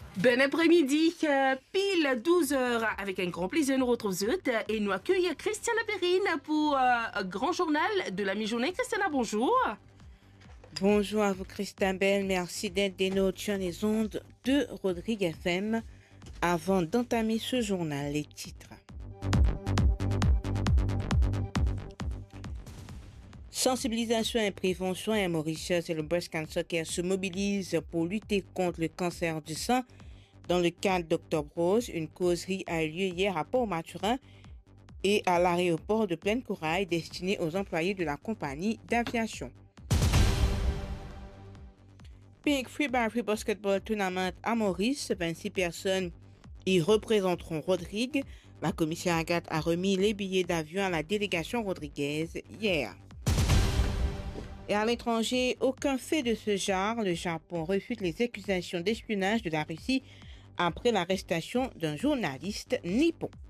Bon après-midi, pile 12 heures. Avec un grand plaisir, nous retrouvons et nous accueillons Christiana Perrine pour un grand journal de la mi-journée. Christiana, bonjour. Bonjour à vous Christabel, merci d'être des nôtres sur les ondes de Rodrigue FM. Avant d'entamer ce journal, les titres. Sensibilisation et prévention à Mauritius et le Breast Cancer Care se mobilisent pour lutter contre le cancer du sein. Dans le cadre d'Octobre Rose, une causerie a eu lieu hier à Port-Maturin et à l'aéroport de Plaine-Corail destinée aux employés de la compagnie d'aviation. Pink Free by Free Basketball Tournament à Maurice, 26 personnes y représenteront Rodrigue. La commission Agathe a remis les billets d'avion à la délégation rodriguaise hier. Et à l'étranger, aucun fait de ce genre. Le Japon refute les accusations d'espionnage de la Russie après l'arrestation d'un journaliste nippon.